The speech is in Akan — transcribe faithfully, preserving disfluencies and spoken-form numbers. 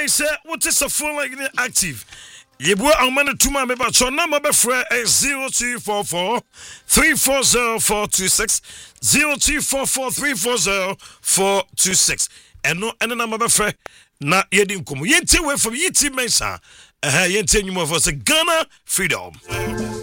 I say what is a phone like active? You boy I'm gonna two my but your number be free is zero two four four three four zero four two six zero two four four three four zero four two six. And no and number be free na yedin komo. Yenti we from yeti mensa. Eh yenti nyumo for say Ghana freedom.